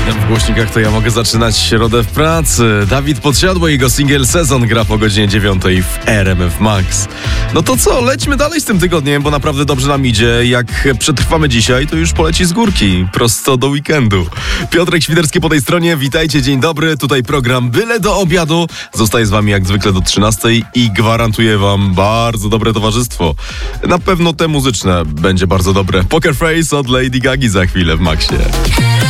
W głośnikach to ja mogę zaczynać środę w pracy. Dawid Podsiadło i jego singiel Sezon gra po godzinie 9 w RMF Max. No to co, lećmy dalej z tym tygodniem, bo naprawdę dobrze nam idzie. Jak przetrwamy dzisiaj, to już poleci z górki, prosto do weekendu. Piotrek Świderski po tej stronie, witajcie, dzień dobry. Tutaj program Byle do obiadu. Zostaję z wami jak zwykle do 13 i gwarantuję wam bardzo dobre towarzystwo. Na pewno te muzyczne będzie bardzo dobre. Poker Face od Lady Gagi za chwilę w Maxie.